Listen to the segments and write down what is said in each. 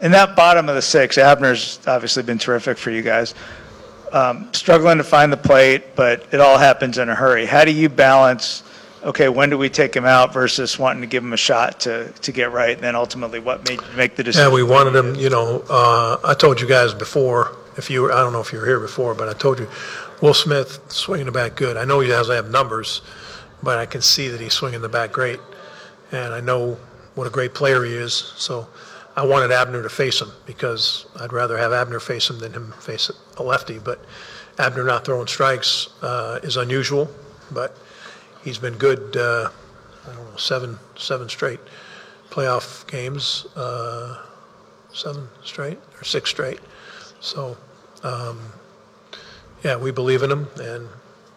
In that bottom of the six, Abner's obviously been terrific for you guys. Struggling to find the plate, but it all happens in a hurry. How do you balance, okay, when do we take him out versus wanting to give him a shot to get right, and then ultimately what made you make the decision? Yeah, we wanted him, I told you guys before, I don't know if you were here before, but I told you, Will Smith swinging the bat good. I know he doesn't have numbers, but I can see that he's swinging the bat great. And I know what a great player he is. So I wanted Abner to face him because I'd rather have Abner face him than him face a lefty. But Abner not throwing strikes is unusual, but he's been good, seven straight playoff games, 7 straight or 6 straight. So, yeah, we believe in him, and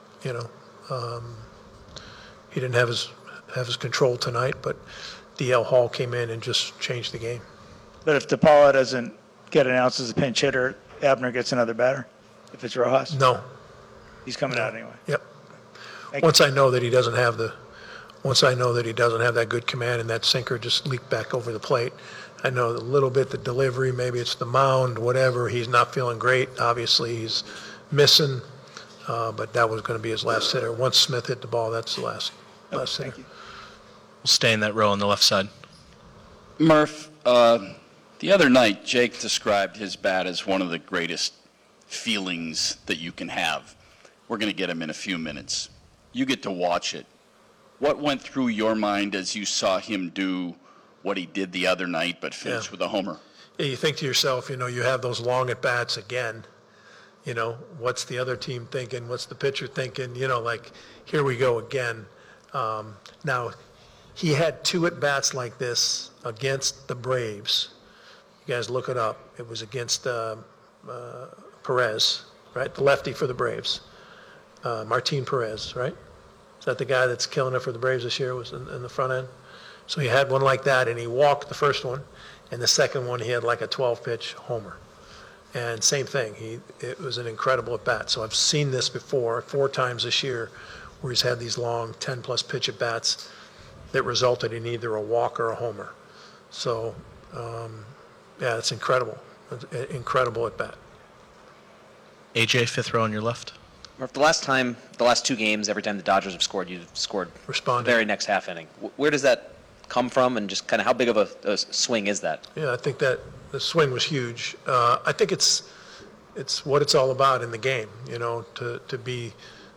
he didn't have his control tonight, but DL Hall came in and just changed the game. But if DePaula doesn't get announced as a pinch hitter, Abner gets another batter. If it's Rojas, No. he's coming out anyway. Yep. Thank you. Once I know that he doesn't have that good command and that sinker just leaked back over the plate, I know a little bit the delivery, maybe it's the mound, whatever. He's not feeling great. Obviously, he's missing, but that was going to be his last hitter. Once Smith hit the ball, that's the last hitter. Thank you. We'll stay in that row on the left side. Murph, the other night, Jake described his bat as one of the greatest feelings that you can have. We're going to get him in a few minutes. You get to watch it. What went through your mind as you saw him do what he did the other night but finish with a homer? Yeah, you think to yourself, you have those long at-bats again. What's the other team thinking? What's the pitcher thinking? Here we go again. Now, he had 2 at-bats like this against the Braves. You guys look it up. It was against Perez, right? The lefty for the Braves. Martin Perez, right? Is that the guy that's killing it for the Braves this year, was in the front end? So he had one like that, and he walked the first one, and the second one he had like a 12-pitch homer. And same thing, it was an incredible at-bat. So I've seen this before, 4 times this year, where he's had these long 10-plus pitch at-bats that resulted in either a walk or a homer. So, yeah, it's incredible. Incredible at-bat. AJ, fifth row on your left. Murph, the last 2 games, every time the Dodgers have scored, you've scored Responded. the very next half inning. Where does that come from, and just kind of how big of a swing is that? Yeah, I think that the swing was huge. I think it's what it's all about in the game, to be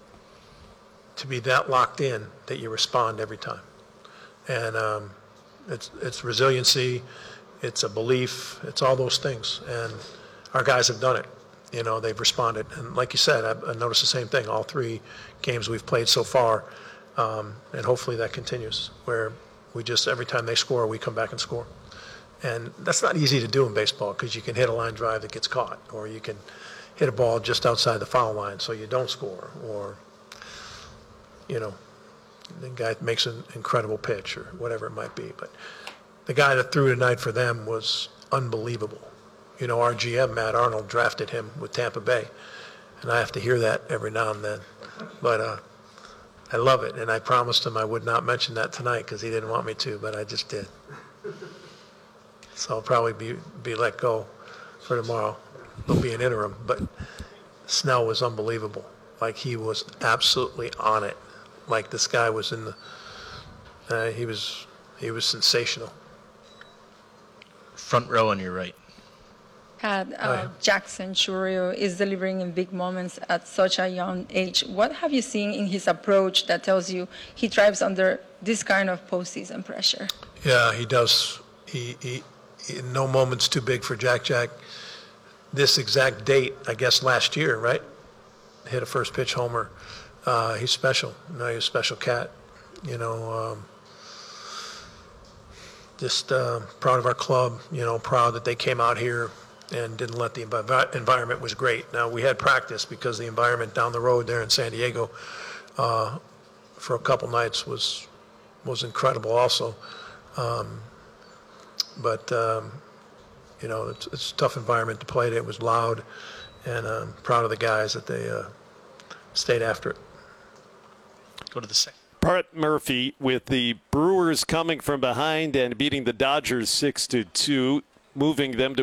that locked in that you respond every time. And it's resiliency, it's a belief, it's all those things. And our guys have done it. They've responded. And like you said, I noticed the same thing, all 3 games we've played so far. And hopefully that continues, where we just, every time they score, we come back and score. And that's not easy to do in baseball, because you can hit a line drive that gets caught, or you can hit a ball just outside the foul line so you don't score, or, the guy makes an incredible pitch or whatever it might be. But the guy that threw tonight for them was unbelievable. Our GM, Matt Arnold, drafted him with Tampa Bay, and I have to hear that every now and then. But I love it, and I promised him I would not mention that tonight because he didn't want me to, but I just did. So I'll probably be let go for tomorrow. There'll be an interim, but Snell was unbelievable. Like, he was absolutely on it. Like, this guy was in the he was sensational. Front row on your right. Pat, Jackson Chourio is delivering in big moments at such a young age. What have you seen in his approach that tells you he thrives under this kind of postseason pressure? Yeah, he does. He no moment's too big for Jack. This exact date, I guess last year, right? Hit a first pitch homer. He's special. He's a special cat. Just proud of our club. Proud that they came out here and didn't let the environment was great. Now, we had practice because the environment down the road there in San Diego for a couple nights was incredible also. But it's a tough environment to play in. It was loud, and I'm proud of the guys that they stayed after it. Go to the second. Brett Murphy with the Brewers coming from behind and beating the Dodgers 6-2, moving them to